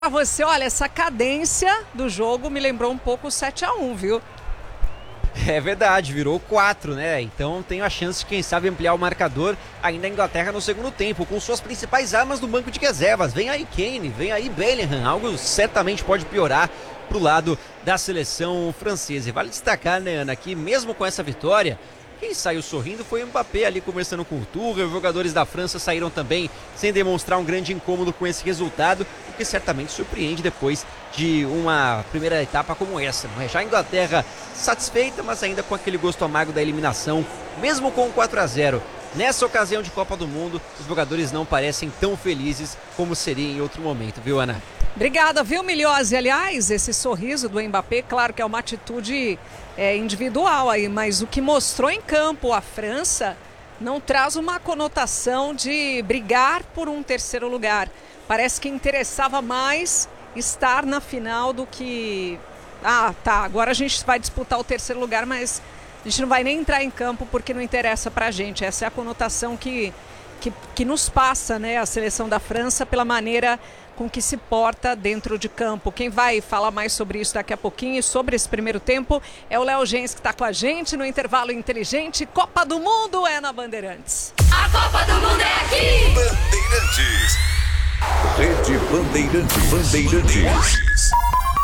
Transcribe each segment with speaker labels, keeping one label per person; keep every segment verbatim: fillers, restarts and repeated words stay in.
Speaker 1: Pra você, olha, essa cadência do jogo me lembrou um pouco o sete a um, viu?
Speaker 2: É verdade, virou quatro, né? Então tem a chance de, quem sabe, ampliar o marcador ainda a Inglaterra no segundo tempo, com suas principais armas do banco de reservas. Vem aí Kane, vem aí Bellingham, algo certamente pode piorar pro lado da seleção francesa. E vale destacar, né, Ana, que mesmo com essa vitória, quem saiu sorrindo foi o Mbappé ali conversando com o Tuchel. Os jogadores da França saíram também sem demonstrar um grande incômodo com esse resultado, o que certamente surpreende depois de uma primeira etapa como essa, não é? Já a Inglaterra satisfeita, mas ainda com aquele gosto amargo da eliminação, mesmo com o quatro a zero. Nessa ocasião de Copa do Mundo, os jogadores não parecem tão felizes como seria em outro momento, viu, Ana?
Speaker 1: Obrigada, viu, Miliose? Aliás, esse sorriso do Mbappé, claro que é uma atitude é, individual aí, mas o que mostrou em campo a França não traz uma conotação de brigar por um terceiro lugar. Parece que interessava mais estar na final do que... Ah, tá, agora a gente vai disputar o terceiro lugar, mas a gente não vai nem entrar em campo porque não interessa pra gente. Essa é a conotação que, que, que nos passa, né, a seleção da França pela maneira com que se porta dentro de campo. Quem vai falar mais sobre isso daqui a pouquinho e sobre esse primeiro tempo é o Léo Gens, que está com a gente no intervalo inteligente. Copa do Mundo é na Bandeirantes.
Speaker 3: A Copa do Mundo é aqui!
Speaker 4: Bandeirantes. Rede Bandeirantes. Bandeirantes.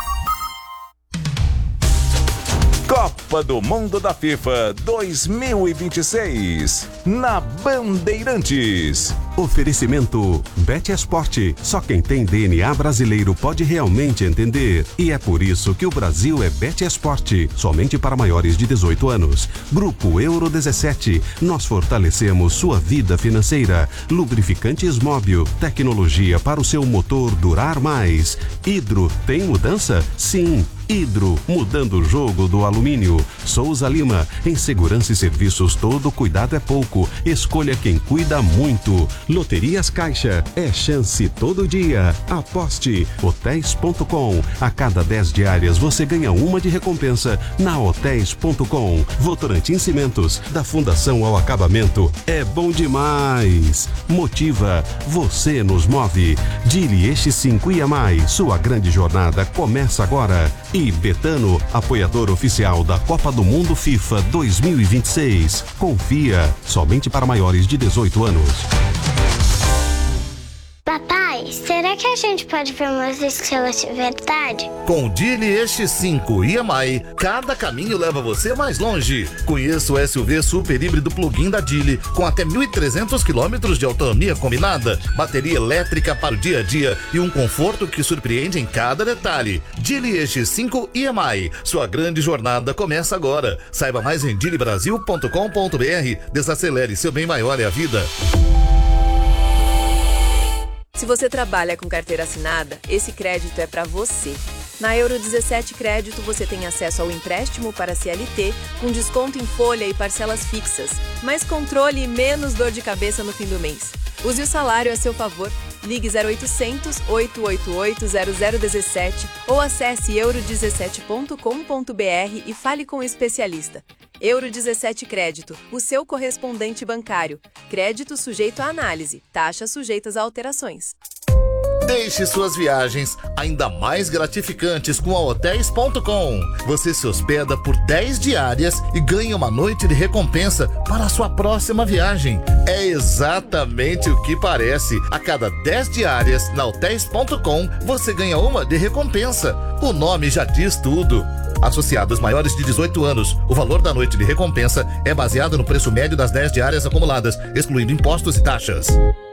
Speaker 4: Copa do Mundo da FIFA dois mil e vinte e seis, na Bandeirantes.
Speaker 5: Oferecimento BetEsport. Só quem tem D N A brasileiro pode realmente entender. E é por isso que o Brasil é BetEsport. Somente para maiores de dezoito anos. Grupo Euro dezessete. Nós fortalecemos sua vida financeira. Lubrificantes Móbil. Tecnologia para o seu motor durar mais. Hidro, tem mudança? Sim. Hidro, mudando o jogo do alumínio. Souza Lima, em segurança e serviços todo cuidado é pouco. Escolha quem cuida muito. Loterias Caixa, é chance todo dia. Aposte. hotéis ponto com. A cada dez diárias você ganha uma de recompensa na hotéis ponto com. Votorantim Cimentos, da Fundação ao Acabamento. É bom demais. Motiva, você nos move. Dili Eixo cinco I A M A I, sua grande jornada começa agora. E Betano, apoiador oficial da Copa do Mundo FIFA dois mil e vinte e seis. Confia, somente para maiores de dezoito anos.
Speaker 6: Papai, será que a gente pode ver umas estrelas de verdade?
Speaker 7: Com o Dili Eixo cinco I A M A I, cada caminho leva você mais longe. Conheça o S U V super híbrido plug-in da Dili, com até mil e trezentos quilômetros de autonomia combinada, bateria elétrica para o dia a dia e um conforto que surpreende em cada detalhe. Dili Eixo cinco I A M A I, sua grande jornada começa agora. Saiba mais em dili brasil ponto com ponto br. Desacelere, seu bem maior é a vida.
Speaker 8: Se você trabalha com carteira assinada, esse crédito é para você. Na Euro dezessete Crédito você tem acesso ao empréstimo para C L T, com desconto em folha e parcelas fixas, mais controle e menos dor de cabeça no fim do mês. Use o salário a seu favor. Ligue zero oitocentos, oito oito oito, zero zero um sete ou acesse euro dezessete ponto com ponto br e fale com o especialista. Euro dezessete Crédito, o seu correspondente bancário. Crédito sujeito à análise, taxas sujeitas a alterações.
Speaker 7: Deixe suas viagens ainda mais gratificantes com a hotéis ponto com. Você se hospeda por dez diárias e ganha uma noite de recompensa para a sua próxima viagem. É exatamente o que parece. A cada dez diárias na hotéis ponto com você ganha uma de recompensa. O nome já diz tudo. Associados maiores de dezoito anos, o valor da noite de recompensa é baseado no preço médio das dez diárias acumuladas, excluindo impostos e taxas.